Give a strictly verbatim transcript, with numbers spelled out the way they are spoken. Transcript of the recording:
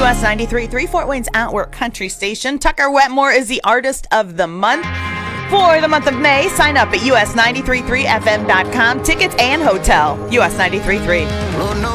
S ninety-three point three, Fort Wayne's Outwork Country Station. Tucker Wetmore is the Artist of the Month. For the month of May, sign up at U S nine three three F M dot com. Tickets and hotel. U S nine three three. Oh, no.